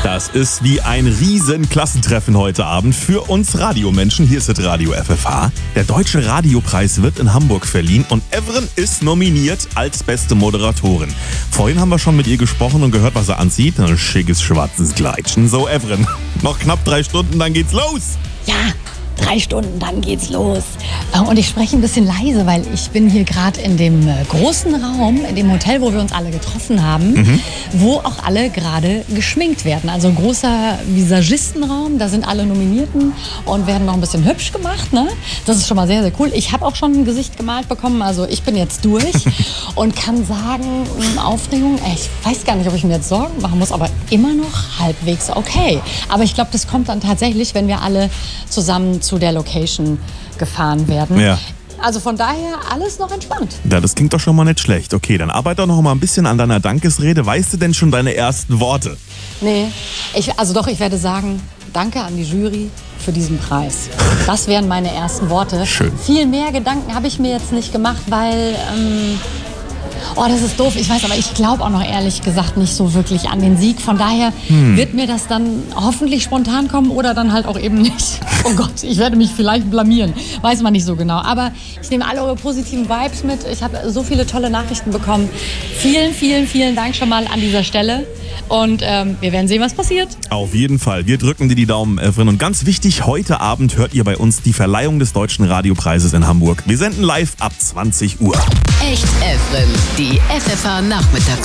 Das ist wie ein riesen Klassentreffen heute Abend für uns Radiomenschen. Hier ist das Radio FFH. Der Deutsche Radiopreis wird in Hamburg verliehen und Evren ist nominiert als beste Moderatorin. Vorhin haben wir schon mit ihr gesprochen und gehört, was er anzieht. Ein schickes schwarzes Kleidchen. So, Evren, noch knapp 3 Stunden, dann geht's los. Ja, 3 Stunden, dann geht's los. Und ich spreche ein bisschen leise, weil ich bin hier gerade in dem großen Raum, in dem Hotel, wo wir uns alle getroffen haben, wo auch alle gerade geschminkt werden. Also ein großer Visagistenraum, da sind alle Nominierten und werden noch ein bisschen hübsch gemacht. Ne? Das ist schon mal sehr, sehr cool. Ich habe auch schon ein Gesicht gemalt bekommen, also ich bin jetzt durch und kann sagen, Aufregung, ich weiß gar nicht, ob ich mir jetzt Sorgen machen muss, aber immer noch halbwegs okay. Aber ich glaube, das kommt dann tatsächlich, wenn wir alle zusammen zu der Location gefahren werden. Ja. Also von daher alles noch entspannt. Ja, das klingt doch schon mal nicht schlecht. Okay, dann arbeite doch noch mal ein bisschen an deiner Dankesrede. Weißt du denn schon deine ersten Worte? Nee, ich werde sagen, danke an die Jury für diesen Preis. Das wären meine ersten Worte. Schön. Viel mehr Gedanken habe ich mir jetzt nicht gemacht, weil... das ist doof, ich weiß, aber ich glaube auch noch ehrlich gesagt nicht so wirklich an den Sieg. Von daher wird mir das dann hoffentlich spontan kommen oder dann halt auch eben nicht. Oh Gott, ich werde mich vielleicht blamieren. Weiß man nicht so genau. Aber ich nehme alle eure positiven Vibes mit. Ich habe so viele tolle Nachrichten bekommen. Vielen, vielen, vielen Dank schon mal an dieser Stelle. Und wir werden sehen, was passiert. Auf jeden Fall. Wir drücken dir die Daumen, Evren. Und ganz wichtig, heute Abend hört ihr bei uns die Verleihung des Deutschen Radiopreises in Hamburg. Wir senden live ab 20 Uhr. Echt Evren, die FFH Nachmittags